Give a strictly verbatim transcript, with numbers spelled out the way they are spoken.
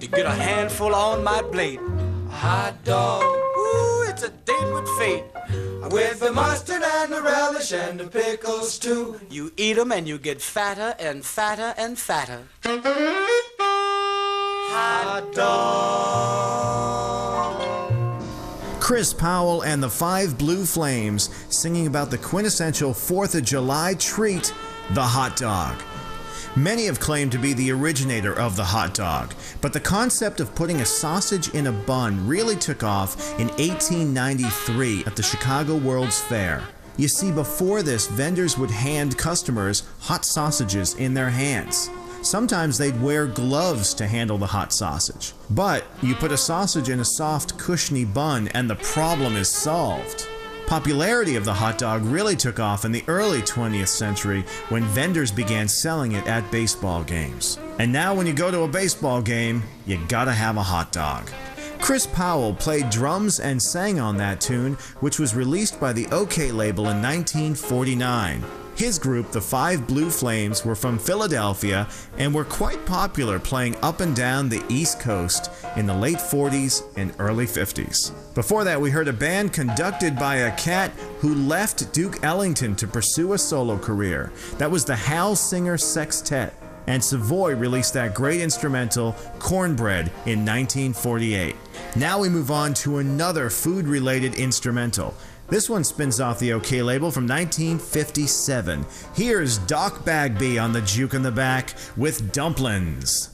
to get a handful on my plate. Hot dog, ooh, it's a date with fate. With the mustard and the relish and the pickles too. You eat 'em and you get fatter and fatter and fatter. Hot dog. Chris Powell and the Five Blue Flames singing about the quintessential fourth of July treat, the hot dog. Many have claimed to be the originator of the hot dog, but the concept of putting a sausage in a bun really took off in eighteen ninety-three at the Chicago World's Fair. You see, before this, vendors would hand customers hot sausages in their hands. Sometimes they'd wear gloves to handle the hot sausage. But you put a sausage in a soft, cushiony bun and the problem is solved. Popularity of the hot dog really took off in the early twentieth century when vendors began selling it at baseball games. And now when you go to a baseball game, you gotta have a hot dog. Chris Powell played drums and sang on that tune, which was released by the OK label in nineteen forty-nine. His group, the Five Blue Flames, were from Philadelphia and were quite popular playing up and down the East Coast in the late forties and early fifties. Before that, we heard a band conducted by a cat who left Duke Ellington to pursue a solo career. That was the Hal Singer Sextet, and Savoy released that great instrumental, Cornbread, in nineteen forty-eight. Now we move on to another food-related instrumental. This one spins off the OK label from nineteen fifty-seven. Here's Doc Bagby on the juke in the back with Dumplins.